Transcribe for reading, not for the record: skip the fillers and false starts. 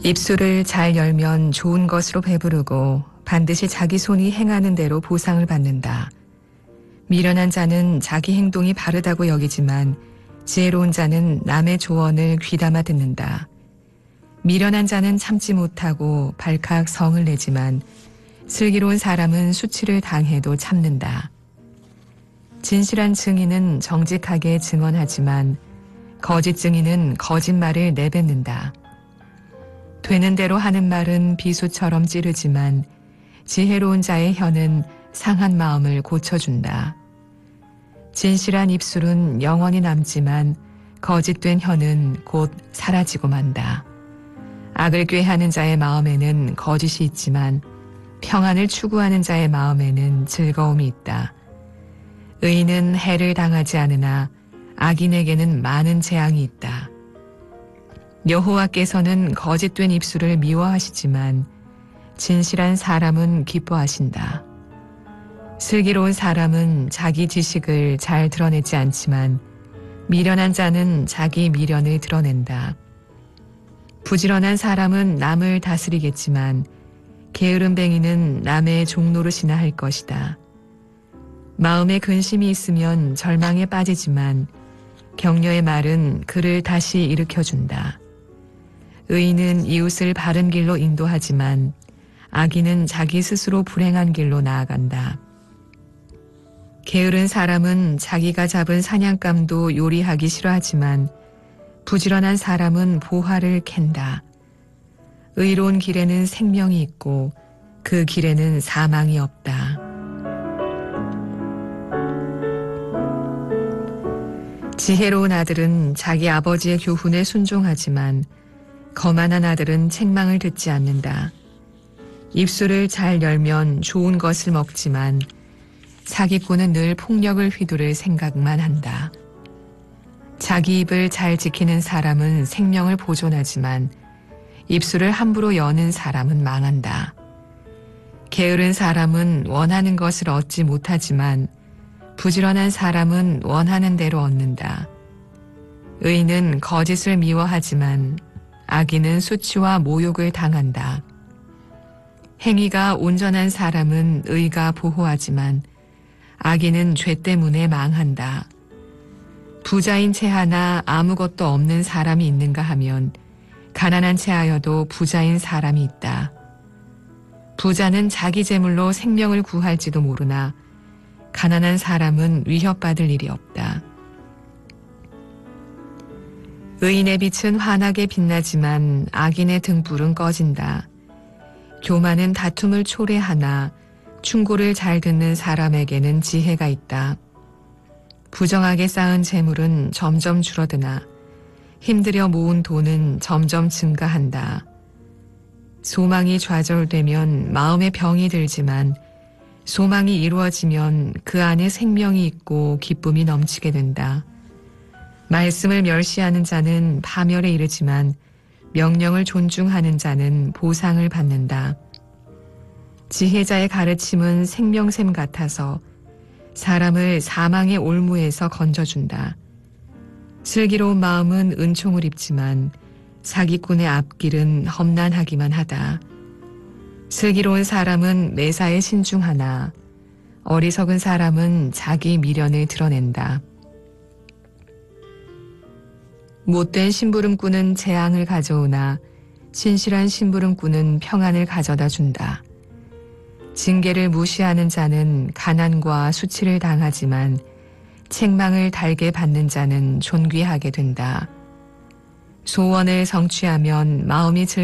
입술을 잘 열면 좋은 것으로 배부르고 반드시 자기 손이 행하는 대로 보상을 받는다. 미련한 자는 자기 행동이 바르다고 여기지만 지혜로운 자는 남의 조언을 귀담아 듣는다. 미련한 자는 참지 못하고 발칵 성을 내지만 슬기로운 사람은 수치를 당해도 참는다. 진실한 증인은 정직하게 증언하지만 거짓 증인은 거짓말을 내뱉는다. 되는 대로 하는 말은 비수처럼 찌르지만 지혜로운 자의 혀는 상한 마음을 고쳐준다. 진실한 입술은 영원히 남지만 거짓된 혀는 곧 사라지고 만다. 악을 꾀하는 자의 마음에는 거짓이 있지만 평안을 추구하는 자의 마음에는 즐거움이 있다. 의인은 해를 당하지 않으나 악인에게는 많은 재앙이 있다. 여호와께서는 거짓된 입술을 미워하시지만 진실한 사람은 기뻐하신다. 슬기로운 사람은 자기 지식을 잘 드러내지 않지만 미련한 자는 자기 미련을 드러낸다. 부지런한 사람은 남을 다스리겠지만 게으름뱅이는 남의 종노릇이나 할 것이다. 마음에 근심이 있으면 절망에 빠지지만 격려의 말은 그를 다시 일으켜준다. 의인은 이웃을 바른 길로 인도하지만 악인은 자기 스스로 불행한 길로 나아간다. 게으른 사람은 자기가 잡은 사냥감도 요리하기 싫어하지만 부지런한 사람은 보화를 캔다. 의로운 길에는 생명이 있고 그 길에는 사망이 없다. 지혜로운 아들은 자기 아버지의 교훈에 순종하지만 거만한 아들은 책망을 듣지 않는다. 입술을 잘 열면 좋은 것을 먹지만 사기꾼은 늘 폭력을 휘두를 생각만 한다. 자기 입을 잘 지키는 사람은 생명을 보존하지만 입술을 함부로 여는 사람은 망한다. 게으른 사람은 원하는 것을 얻지 못하지만 부지런한 사람은 원하는 대로 얻는다. 의인은 거짓을 미워하지만 악인은 수치와 모욕을 당한다. 행위가 온전한 사람은 의가 보호하지만 악인은 죄 때문에 망한다. 부자인 채 하나 아무것도 없는 사람이 있는가 하면 가난한 채 하여도 부자인 사람이 있다. 부자는 자기 재물로 생명을 구할지도 모르나 가난한 사람은 위협받을 일이 없다. 의인의 빛은 환하게 빛나지만 악인의 등불은 꺼진다. 교만은 다툼을 초래하나 충고를 잘 듣는 사람에게는 지혜가 있다. 부정하게 쌓은 재물은 점점 줄어드나 힘들여 모은 돈은 점점 증가한다. 소망이 좌절되면 마음에 병이 들지만 소망이 이루어지면 그 안에 생명이 있고 기쁨이 넘치게 된다. 말씀을 멸시하는 자는 파멸에 이르지만 명령을 존중하는 자는 보상을 받는다. 지혜자의 가르침은 생명샘 같아서 사람을 사망의 올무에서 건져준다. 슬기로운 마음은 은총을 입지만 사기꾼의 앞길은 험난하기만 하다. 슬기로운 사람은 매사에 신중하나 어리석은 사람은 자기 미련을 드러낸다. 못된 심부름꾼은 재앙을 가져오나 신실한 심부름꾼은 평안을 가져다 준다. 징계를 무시하는 자는 가난과 수치를 당하지만 책망을 달게 받는 자는 존귀하게 된다. 소원을 성취하면 마음이